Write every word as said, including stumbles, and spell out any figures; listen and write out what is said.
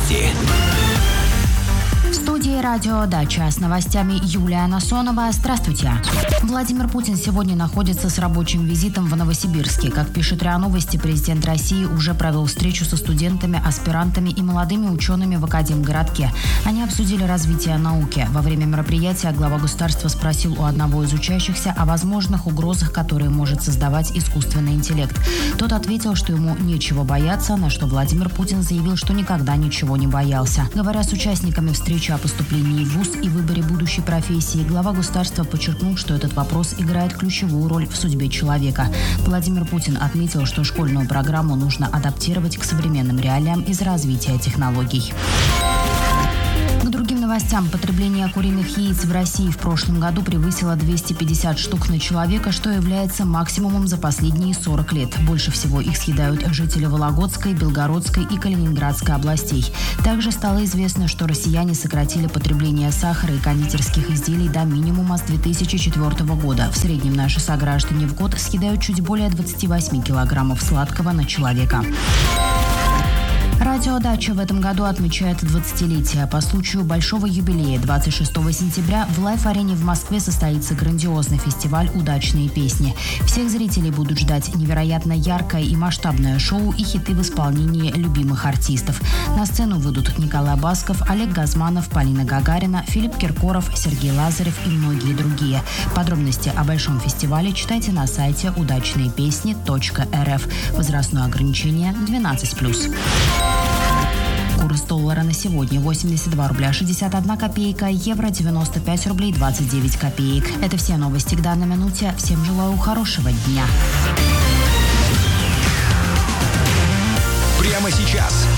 Новости. В студии «Радио Дача» с новостями Юлия Насонова. Здравствуйте. Владимир Путин сегодня находится с рабочим визитом в Новосибирске. Как пишет РИА Новости, президент России уже провел встречу со студентами, аспирантами и молодыми учеными в Академгородке. Они обсудили развитие науки. Во время мероприятия глава государства спросил у одного из учащихся о возможных угрозах, которые может создавать искусственный интеллект. Тот ответил, что ему нечего бояться, на что Владимир Путин заявил, что никогда ничего не боялся. Говоря с участниками встречи о поступлении в вуз и выборе будущей профессии, глава государства подчеркнул, что этот вопрос играет ключевую роль в судьбе человека. Владимир Путин отметил, что школьную программу нужно адаптировать к современным реалиям из-за развития технологий. К другим новостям. Потребление куриных яиц в России в прошлом году превысило двести пятьдесят штук на человека, что является максимумом за последние сорок лет. Больше всего их съедают жители Вологодской, Белгородской и Калининградской областей. Также стало известно, что россияне сократили потребление сахара и кондитерских изделий до минимума с две тысячи четвёртого года. В среднем наши сограждане в год съедают чуть более двадцати восьми килограммов сладкого на человека. Радио «Дача» в этом году отмечает двадцатилетие. По случаю большого юбилея двадцать шестого сентября в Лайф-арене в Москве состоится грандиозный фестиваль «Удачные песни». Всех зрителей будут ждать невероятно яркое и масштабное шоу и хиты в исполнении любимых артистов. На сцену выйдут Николай Басков, Олег Газманов, Полина Гагарина, Филипп Киркоров, Сергей Лазарев и многие другие. Подробности о большом фестивале читайте на сайте удачные песни точка эр эф. Возрастное ограничение двенадцать плюс. Курс доллара на сегодня восемьдесят два рубля шестьдесят одна копейка, евро девяносто пять рублей двадцать девять копеек. Это все новости к данной минуте. Всем желаю хорошего дня. Прямо сейчас